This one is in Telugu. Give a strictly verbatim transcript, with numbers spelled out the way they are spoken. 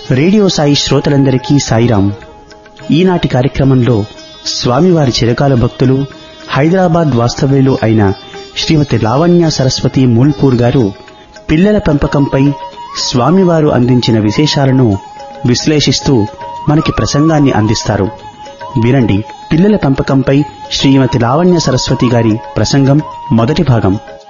రేడియో సాయి శ్రోతలందరికీ సాయిరాం. ఈనాటి కార్యక్రమంలో స్వామివారి చిరకాల భక్తులు హైదరాబాద్ వాస్తవ్యులు అయిన శ్రీమతి లావణ్య సరస్వతి మూల్పూర్ గారు పిల్లల పెంపకంపై స్వామివారు అందించిన విశేషాలను విశ్లేషిస్తూ మనకి ప్రసంగాన్ని అందిస్తారు. వినండి. పిల్లల పెంపకంపై శ్రీమతి లావణ్య సరస్వతి గారి ప్రసంగం మొదటి భాగం.